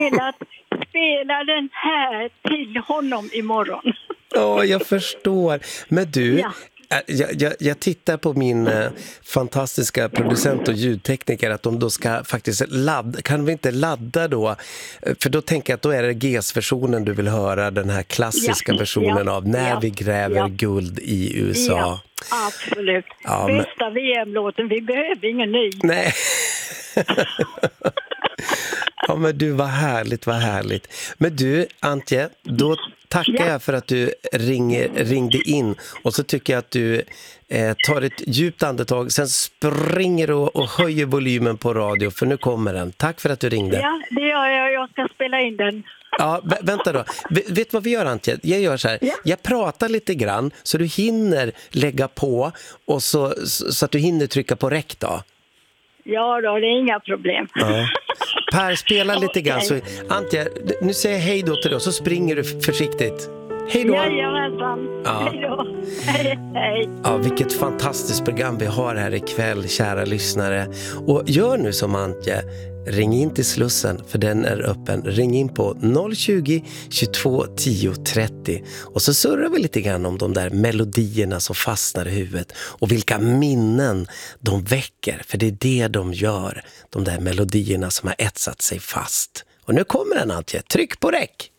spela den här till honom imorgon. Ja, jag förstår. Men du, Ja. jag tittar på min fantastiska producent och ljudtekniker att de då ska faktiskt ladda. Kan vi inte ladda då? För då tänker jag att då är det GES-versionen du vill höra, den här klassiska versionen av När vi gräver guld i USA. Ja, absolut. Ja, Bästa VM-låten, vi behöver ingen ny. Nej. Ja, men du, vad härligt. Men du, Antje, då tackar jag för att du ringde in. Och så tycker jag att du tar ett djupt andetag. Sen springer och höjer volymen på radio, för nu kommer den. Tack för att du ringde. Ja, det gör jag. Jag ska spela in den. Ja, vänta då. Vet du vad vi gör, Antje? Jag gör så här. Ja. Jag pratar lite grann så du hinner lägga på och så att du hinner trycka på räck då. Ja då, det är inga problem. Ja. Per, spela lite grann. Så, Antje, nu säger jag hej då till dig och så springer du försiktigt. Hej då! Jajamensan. Ja. Hej då. Hej. Ja, vilket fantastiskt program vi har här ikväll, kära lyssnare. Och gör nu som Antje. Ring in till Slussen, för den är öppen. Ring in på 020 22 10 30. Och så surrar vi lite grann om de där melodierna som fastnar i huvudet. Och vilka minnen de väcker. För det är det de gör. De där melodierna som har etsat sig fast. Och nu kommer den, Antje. Tryck på räck!